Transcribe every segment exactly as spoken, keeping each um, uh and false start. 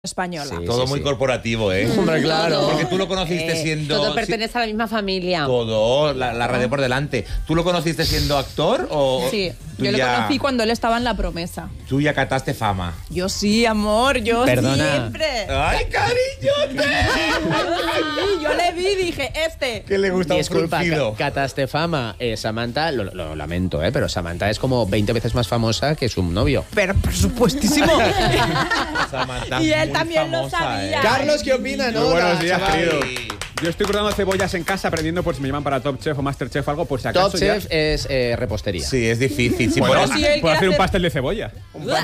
española. Sí, todo sí, muy sí. corporativo, ¿eh? Hombre, claro. Porque tú lo conociste eh, siendo... Todo pertenece a la misma familia. Todo, la, la radio por delante. ¿Tú lo conociste siendo actor o...? Sí, tú yo ya, lo conocí cuando él estaba en La Promesa. Tú ya cataste fama. Yo sí, amor, yo Perdona. siempre. ¡Ay, cariño! Sí, yo le vi y dije, este. Que le gusta Disculpa, un fruncido. Ca- Cataste fama. Eh, Samantha, lo, lo lamento, ¿eh? Pero Samantha es como veinte veces más famosa que su novio. Pero por supuestísimo. Samantha, Y él muy también lo famosa, sabía. ¿eh? Carlos, ¿qué opina? Muy buenos días, chaval? querido. Yo estoy cortando cebollas en casa, aprendiendo por si me llaman para Top Chef o Master Chef o algo, por si acaso. Top Chef ya... es eh, repostería. Sí, es difícil. Sí, Bueno, por- si él puedo quiere hacer un hacer- pastel de cebolla.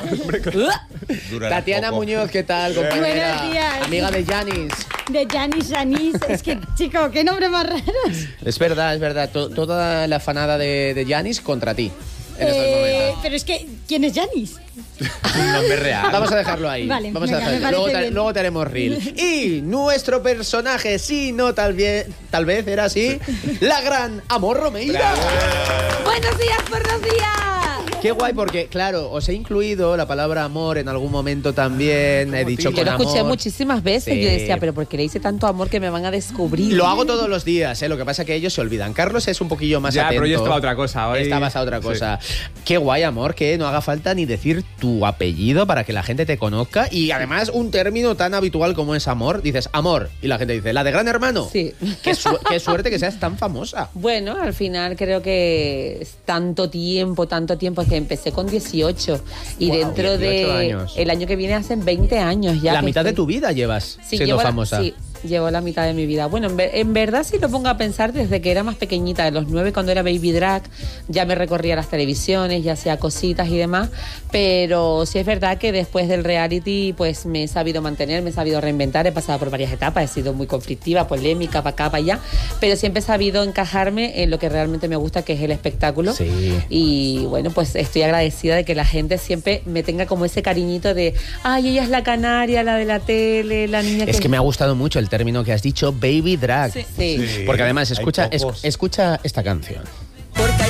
durará Tatiana poco. Muñoz, ¿qué tal, compañera? Buenos días. Amiga de Janis. De Janis Janis. Es que, chico, qué nombre más raro. Es verdad, es verdad. To- toda la fanada de, de Janis contra ti. En estos Eh, momentos. pero es que, ¿quién es Janis? Un nombre real. Vamos a dejarlo ahí. Vale, Vamos venga, a dejarlo. me Luego, parece te, bien. luego te haremos reel. Y nuestro personaje, sí, no, tal vez, tal vez era así, la gran Amor Romeira. ¡Buenos días, buenos días! Qué guay, porque, claro, os he incluido la palabra amor en algún momento también. He dicho Yo con lo escuché amor. muchísimas veces. Sí. Yo decía, pero ¿por qué le hice tanto amor que me van a descubrir? Lo hago todos los días, ¿eh? Lo que pasa es que ellos se olvidan. Carlos es un poquillo más Ya, atento. pero yo estaba a otra cosa. Hoy... Estabas a otra cosa. Qué guay, amor, que no haga falta ni decir tu apellido para que la gente te conozca. Y además, un término tan habitual como es amor. Dices amor. Y la gente dice, ¿la de Gran Hermano? Sí. Qué, su- qué suerte que seas tan famosa. Bueno, al final creo que es tanto tiempo, tanto tiempo, que empecé con dieciocho y Wow, dentro dieciocho de años. el año que viene hacen veinte años ya. La que mitad de estoy- tu vida llevas Sí, siendo llevo la- famosa. sí, llevo la mitad de mi vida. Bueno, en, ver- en verdad, si lo pongo a pensar, desde que era más pequeñita, de los nueve, cuando era baby drag, ya me recorría las televisiones, ya hacía cositas y demás. Pero sí es verdad que después del reality, pues me he sabido mantener, me he sabido reinventar, he pasado por varias etapas, he sido muy conflictiva, polémica, para acá, para allá. Pero siempre he sabido encajarme en lo que realmente me gusta, que es el espectáculo. Sí. Y bueno, pues estoy agradecida de que la gente siempre me tenga como ese cariñito de, ay, ella es la canaria, la de la tele, la niña que... Es que me ha gustado mucho el término que has dicho, baby drag. Sí. Sí. Porque además, Hay escucha, es- pocos. escucha esta canción.